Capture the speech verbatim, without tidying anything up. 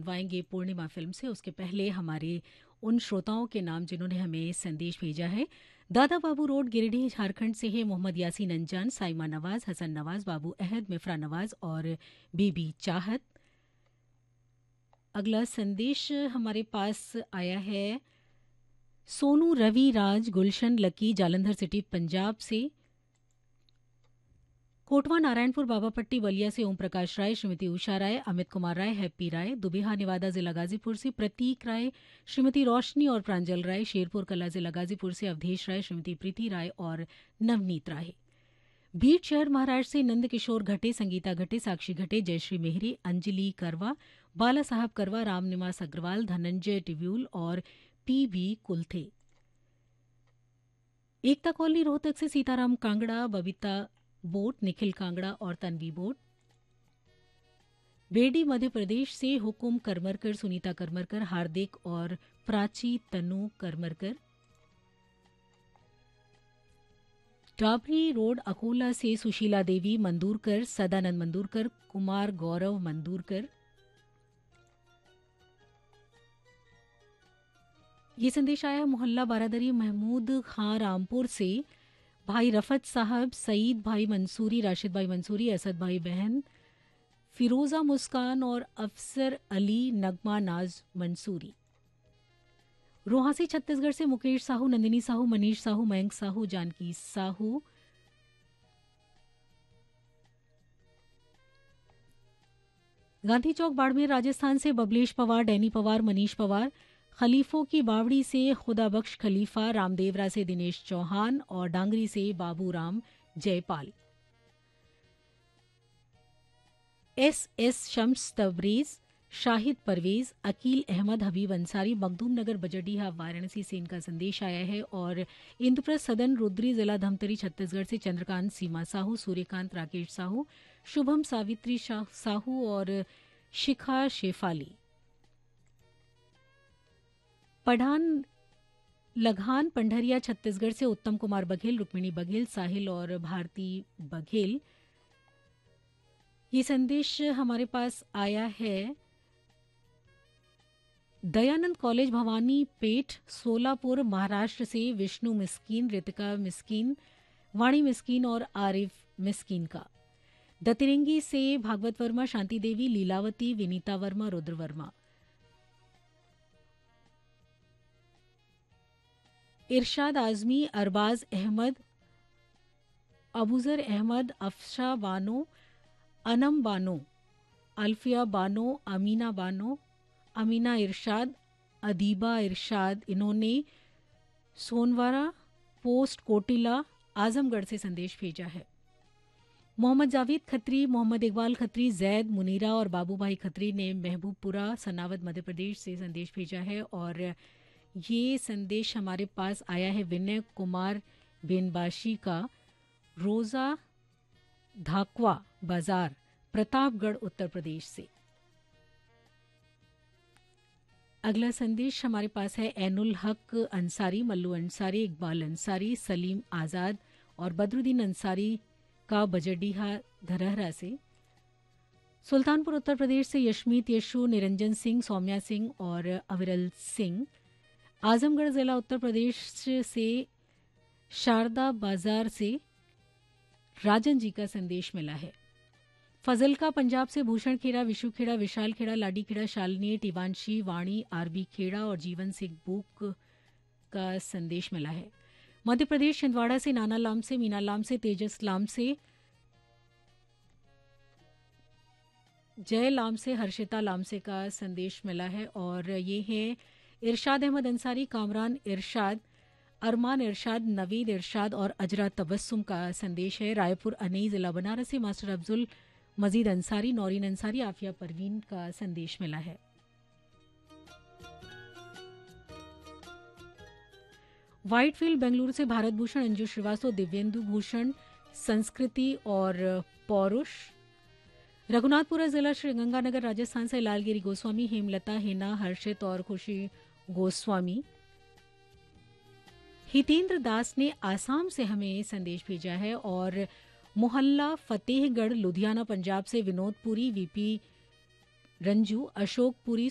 सुनवाएंगे पूर्णिमा film से। उसके पहले हमारे उन श्रोताओं के नाम जिन्होंने हमें संदेश भेजा है। दादा बाबू रोड, गिरिडीह, झारखंड से है मोहम्मद यासीन अंजान, साइमा नवाज, हसन नवाज, बाबू अहद, मिफ्रा नवाज और बीबी चाहत। अगला संदेश हमारे पास आया है सोनू रवि राज गुलशन लकी, जालंधर सिटी, पंजाब से। कोटवा नारायणपुर, बाबापट्टी, बलिया से ओम प्रकाश राय, श्रीमती उषा राय, अमित कुमार राय, हैप्पी राय। दुबिहा निवादा जिला गाजीपुर से प्रतीक राय, श्रीमती रोशनी और प्रांजल राय। शेरपुर कला जिला गाजीपुर से अवधेश राय, श्रीमती प्रीति राय और नवनीत राय। बीट शहर महाराष्ट्र से नंद किशोर घटे, संगीता घटे, साक्षी घटे, जयश्री मेहरी, अंजलि करवा, बाला साहब करवा, राम निवास अग्रवाल, धनंजय टिव्यूल और पी बी कुलथे। एकता कॉलोनी रोहतक से सीताराम कांगड़ा, बबीता बोट, निखिल कांगड़ा और तन्वी बोट। बेडी मध्य प्रदेश से हुकुम करमरकर, सुनीता करमरकर, हार्दिक और प्राची तनु करमरकर। डाबरी रोड अकोला से सुशीला देवी मंदूरकर, सदानंद मंदूरकर, कुमार गौरव मंदूरकर। ये संदेश आया मोहल्ला बारादरी महमूद खां रामपुर से। भाई रफत साहब, सईद भाई मंसूरी, राशिद भाई मंसूरी, असद भाई बहन, फिरोजा मुस्कान और अफसर अली, नगमा नाज मंसूरी। रोहासी छत्तीसगढ़ से मुकेश साहू, नंदिनी साहू, मनीष साहू, मयंक साहू, जानकी साहू। गांधी चौक बाड़मेर राजस्थान से बबलेश पवार, डैनी पवार, मनीष पवार। खलीफों की बावड़ी से खुदाबख्श खलीफा, रामदेवरा से दिनेश चौहान और डांगरी से बाबूराम जयपाल। एस एस शम्स तबरेज, शाहिद परवेज, अकील अहमद, हबीब अंसारी, मखदूम नगर, बजडीहा, वाराणसी से इनका संदेश आया है। और इंद्रप्रस्थ सदन, रुद्री, जिला धमतरी, छत्तीसगढ़ से चंद्रकांत सीमा साहू, सूर्यकांत राकेश साहू, शुभम सावित्री साहू और शिखा शेफाली। पढ़ान लघान पंडरिया छत्तीसगढ़ से उत्तम कुमार बघेल, रुक्मिणी बघेल, साहिल और भारती बघेल। ये संदेश हमारे पास आया है दयानंद कॉलेज भवानी पेठ, सोलापुर, महाराष्ट्र से विष्णु मिस्कीन, रितिका मिस्कीन, वाणी मिस्कीन और आरिफ मिस्कीन का। दतिरंगी से भागवत वर्मा, शांति देवी, लीलावती, विनीता वर्मा, रुद्र वर्मा। इरशाद आजमी, अरबाज अहमद, अबूजर अहमद, अफशा बानो, अनम बानो, अल्फिया बानो, अमीना बानो, अमीना इरशाद, अदीबा इरशाद। इन्होंने सोनवारा पोस्ट कोटिला, आजमगढ़ से संदेश भेजा है। मोहम्मद जावेद खत्री, मोहम्मद इकबाल खत्री, जैद, मुनीरा और बाबूभाई खत्री ने महबूबपुरा, सनावद, मध्य प्रदेश से संदेश भेजा है। और ये संदेश हमारे पास आया है विनय कुमार बेनबाशी का, रोजा धाकवा बाजार, प्रतापगढ़, उत्तर प्रदेश से। अगला संदेश हमारे पास है ऐनुल हक अंसारी, मल्लू अंसारी, इकबाल अंसारी, सलीम आज़ाद और बदरुद्दीन अंसारी का, बजडीहा धरहरा से। सुल्तानपुर उत्तर प्रदेश से यशमीत यशु, निरंजन सिंह, सौम्या सिंह और अविरल सिंह। आजमगढ़ जिला उत्तर प्रदेश से शारदा बाजार से राजन जी का संदेश मिला है। फजलका पंजाब से भूषण खेड़ा, विशु खेड़ा, विशाल खेड़ा, लाडी खेड़ा, शालिनी, टिवांशी, वाणी, आरबी खेड़ा और जीवन सिंह बूक का संदेश मिला है। मध्य प्रदेश छिंदवाड़ा से नाना लाम से, मीना लाम से, तेजस लाम से, जय लाम से, हर्षिता लाम से का संदेश मिला है। और ये है इरशाद अहमद अंसारी, कामरान इरशाद, अरमान इरशाद, नवीद इरशाद और अजरा तबस्सुम का संदेश है। रायपुर अनई, जिला बनारस से मास्टर अफजुल मजीद अंसारी, नौरीन अंसारी, आफिया परवीन का संदेश मिला है। व्हाइटफील्ड बेंगलुरु से भारत भूषण, अंजू श्रीवास्तव, दिव्येंदु भूषण, संस्कृति और पौरुष। रघुनाथपुरा जिला श्रीगंगानगर राजस्थान से लालगिरी गोस्वामी, हेमलता, हिना, हर्षित और खुशी गोस्वामी। हितेंद्र दास ने आसाम से हमें संदेश भेजा है। और मोहल्ला फतेहगढ़, लुधियाना, पंजाब से विनोद पुरी, वीपी रंजू, अशोक पुरी,